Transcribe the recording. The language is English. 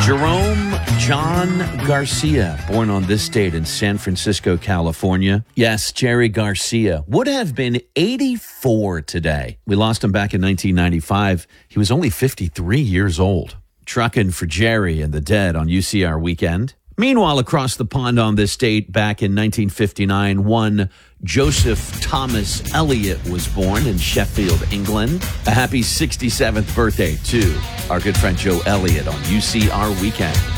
Jerome John Garcia, born on this date in San Francisco, California. Yes, Jerry Garcia would have been 84 today. We lost him back in 1995. He was only 53 years old. Trucking for Jerry and the Dead on UCR Weekend. Meanwhile, across the pond on this date, back in 1959, one Joseph Thomas Elliott was born in Sheffield, England. A happy 67th birthday to our good friend Joe Elliott on UCR Weekend.